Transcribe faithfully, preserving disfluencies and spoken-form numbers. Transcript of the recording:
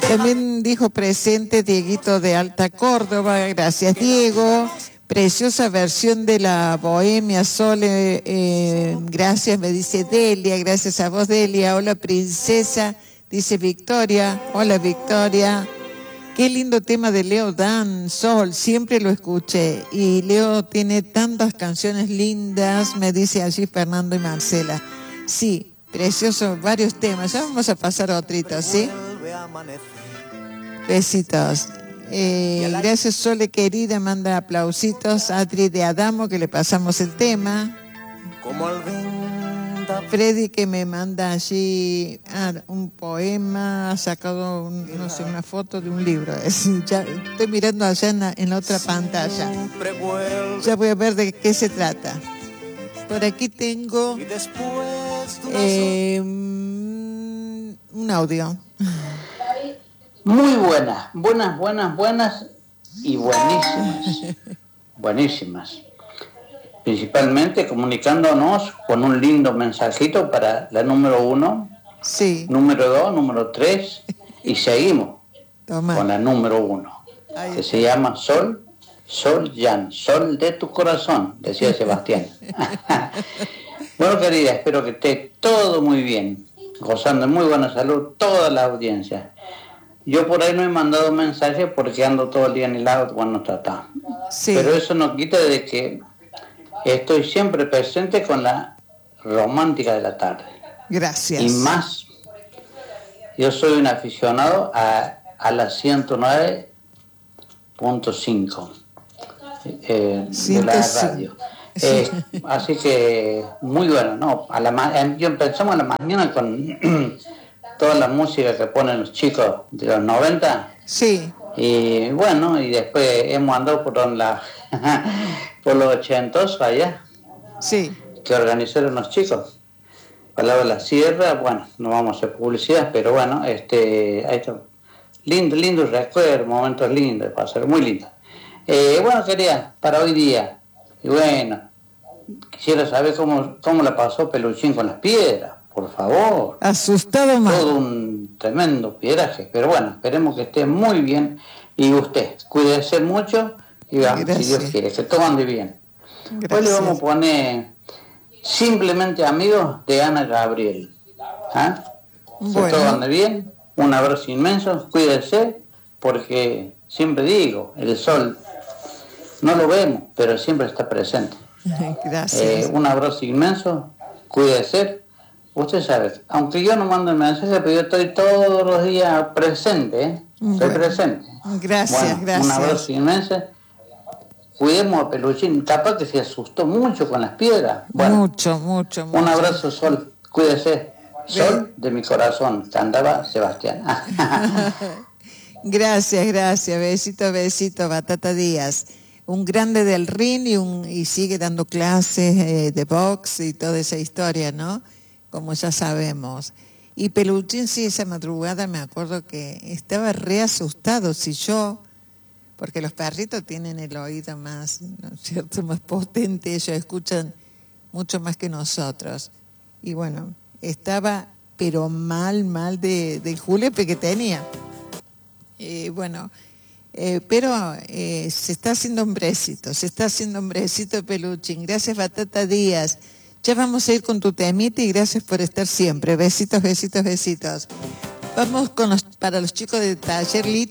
También dijo presente Dieguito de Alta Córdoba, gracias Diego. Preciosa versión de la Bohemia Sole, eh, gracias, me dice Delia, gracias a vos Delia. Hola princesa, dice Victoria, hola Victoria. Qué lindo tema de Leo Dan, Sol, siempre lo escuché. Y Leo tiene tantas canciones lindas, me dice allí Fernando y Marcela. Sí, precioso, varios temas. Ya vamos a pasar a otritos, ¿sí? Besitos. Eh, gracias Sole querida, manda aplausitos. Adri de Adamo, que le pasamos el tema. Freddy, que me manda allí ah, un poema, ha sacado un, no sé, una foto de un libro. Es, ya estoy mirando allá en la, en la otra pantalla. Ya voy a ver de qué se trata. Por aquí tengo eh, un audio. Muy buenas, buenas, buenas, buenas y buenísimas. Buenísimas. Principalmente comunicándonos con un lindo mensajito para la número uno, sí. número dos, número tres, y seguimos Toma. Con la número uno, Ahí que está. Se llama Sol, Sol Jan, Sol de tu corazón, decía Sebastián. Bueno, querida, espero que esté todo muy bien, gozando de muy buena salud, toda la audiencia. Yo por ahí no he mandado mensajes porque ando todo el día en el lado cuando está. Sí. Pero eso no quita de que estoy siempre presente con la romántica de la tarde. Gracias. Y más, yo soy un aficionado a, a la ciento nueve punto cinco eh, de la radio. Sí. Eh, así que muy bueno, ¿no? A la, yo empezamos a la mañana con toda la música que ponen los chicos de los noventa. Sí. Y bueno, y después hemos andado por la por los ochentos allá. Sí. Que organizaron los chicos. Palabra de la Sierra, bueno, no vamos a hacer publicidad, pero bueno, este, hay lindo, lindo recuerdo, momentos lindos de pasar, muy lindos. Eh, bueno, quería, para hoy día, y bueno, quisiera saber cómo, cómo la pasó Peluchín con las piedras, por favor. Asustado más. Todo un tremendo piedraje, pero bueno, esperemos que esté muy bien. Y usted, cuídese mucho y vamos, si Dios quiere, que todo ande bien. Gracias. Hoy le vamos a poner Simplemente Amigos de Ana Gabriel. ¿Ah? Bueno. Que todo ande bien, un abrazo inmenso, cuídese, porque siempre digo, el sol no lo vemos, pero siempre está presente. Gracias. Eh, un abrazo inmenso, cuídese. Usted sabe, aunque yo no mando el mensaje, pero yo estoy todos los días presente, ¿eh? Estoy bueno, presente. Gracias, bueno, gracias. Un abrazo inmenso. Cuidemos a Peluchín, capaz que se asustó mucho con las piedras. Bueno, mucho, mucho, mucho. Un abrazo, Sol, cuídese. Sol de mi corazón, cantaba Sebastián. Gracias, gracias, besito, besito, Batata Díaz. Un grande del ring y, un, y sigue dando clases eh, de box y toda esa historia, ¿no? Como ya sabemos. Y Peluchín, sí, esa madrugada me acuerdo que estaba re asustado, si yo, porque los perritos tienen el oído más, ¿no es cierto?, más potente, ellos escuchan mucho más que nosotros. Y bueno, estaba pero mal, mal de, del julepe que tenía. Eh, bueno, eh, pero eh, se está haciendo hombrecito, se está haciendo hombrecito Peluchín. Gracias, Batata Díaz. Ya vamos a ir con tu temita y gracias por estar siempre. Besitos, besitos, besitos. Vamos con los, para los chicos de Taller Lit.